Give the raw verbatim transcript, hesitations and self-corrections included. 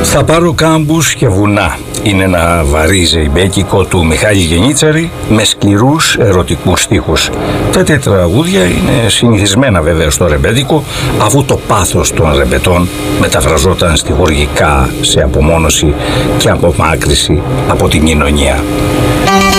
Θα πάρω κάμπους και βουνά. Είναι ένα βαρύ ζεϊμπέκικο του Μιχάλη Γενίτσαρη με σκληρούς ερωτικούς στίχους. Τέτοια τραγούδια είναι συνηθισμένα βέβαια στο ρεμπέτικο, αφού το πάθος των ρεμπετών μεταφραζόταν στιχουργικά σε απομόνωση και απομάκρυση από την κοινωνία.